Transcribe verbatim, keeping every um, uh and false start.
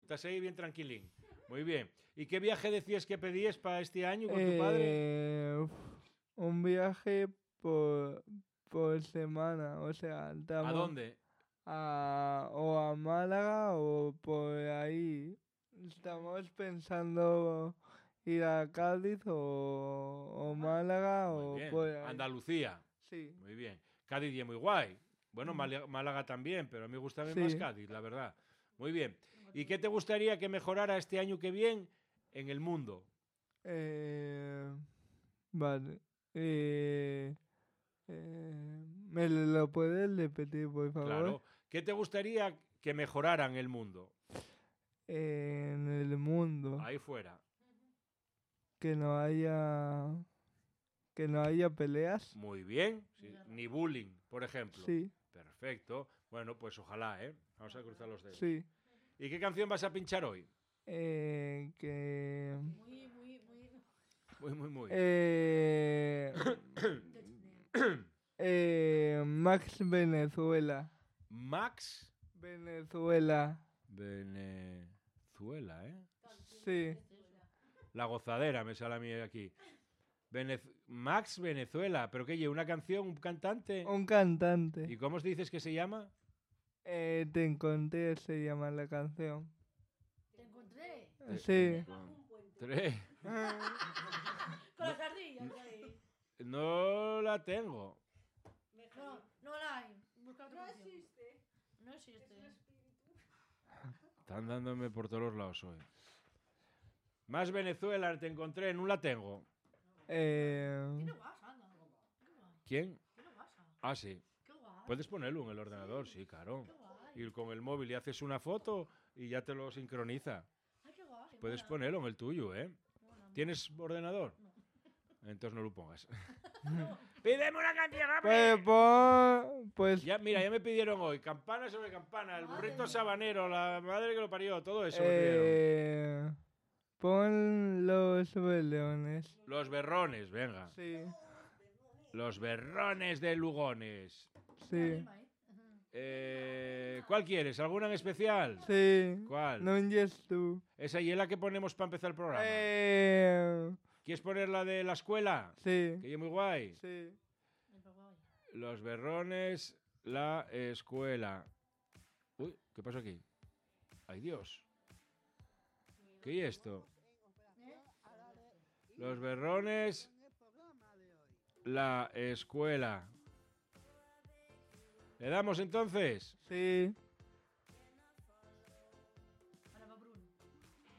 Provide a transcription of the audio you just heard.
Estás ahí bien tranquilín. Muy bien. ¿Y qué viaje decías que pedías para este año con tu padre? Eh, un viaje por, por semana, o sea, ¿A estamos dónde? a, o a Málaga o por ahí. Estamos pensando ir a Cádiz o, o Málaga Muy o bien. por ahí. Andalucía. Sí, Muy bien. Cádiz y es muy guay. Bueno, Mm. Málaga Málaga también, pero a mí me gusta más sí. Cádiz, la verdad. Muy bien. ¿Y qué te gustaría que mejorara este año que viene en el mundo? Eh, vale. Eh, eh, ¿me lo puedes repetir, por favor? Claro. ¿Qué te gustaría que mejorara en el mundo? En el mundo. Ahí fuera. Que no haya. Que no haya peleas. Muy bien. Sí. Ni bullying, por ejemplo. Sí, Perfecto. Bueno, pues ojalá, ¿eh? Vamos a cruzar los dedos. sí. ¿Y qué canción vas a pinchar hoy? Eh, que. Muy, muy, muy. Muy, muy, muy. Eh, eh, Max Venezuela. Max Venezuela. Venezuela, ¿eh? Sí. La gozadera me sale a mí aquí. Venez- Max Venezuela. ¿Pero qué lleva? ¿Una canción? ¿Un cantante? Un cantante. ¿Y cómo os dices que se llama? Eh, te encontré, se llama la canción. Te encontré. Sí. Tres. Con las ardillas ahí. No la tengo. No, no la hay. Busca otra canción. No existe. No existe. Están dándome por todos los lados hoy. Más Venezuela, te encontré, no la tengo. Eh, Tiene WhatsApp, anda. Qué guay. ¿Quién? Tiene WhatsApp. Ah, sí. Qué guay. Puedes ponerlo en el ordenador, sí, claro. Qué guay. Y con el móvil y haces una foto y ya te lo sincroniza. Ay, qué guay. Puedes Mola. ponerlo en el tuyo, ¿eh? Mola. ¿Tienes ordenador? No. Entonces no lo pongas. ¡Pídeme una canción, pues, hombre! pon- pues Ya, mira, ya me pidieron hoy campana sobre campana, el burrito sabanero, la madre que lo parió, todo eso me pidieron. eh, pon los leones. Los berrones, venga. Sí, Los berrones de Lugones. sí, Rima, ¿eh? Ajá. Eh, ¿Cuál quieres? ¿Alguna en especial? sí. ¿Cuál? No oyes tú. Esa y es la que ponemos para empezar el programa. Eh, ¿Quieres poner la de la escuela? sí, Que es muy guay. sí. El papá, Los berrones, la escuela. Uy, ¿qué pasa aquí? ¡Ay, Dios! ¿Qué es esto? Los berrones, la escuela. ¿Le damos entonces? Sí.